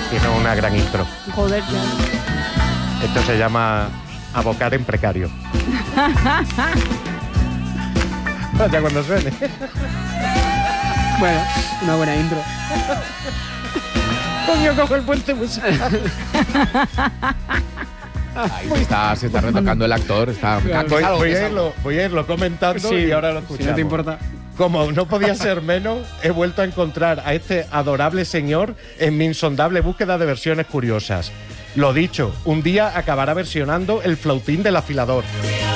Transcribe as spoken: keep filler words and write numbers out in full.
Tiene una gran intro. Joder, ya. Esto se llama abocar en precario. Ya cuando suene. Bueno, una buena intro. Coño, cojo el puente musical. Ahí se está, se está retocando el actor. Está, Voy, voy a irlo, voy a irlo comentando Sí, y ahora lo escuchamos. si no te importa. Como no podía ser menos, he vuelto a encontrar a este adorable señor en mi insondable búsqueda de versiones curiosas. Lo dicho, un día acabará versionando el flautín del afilador.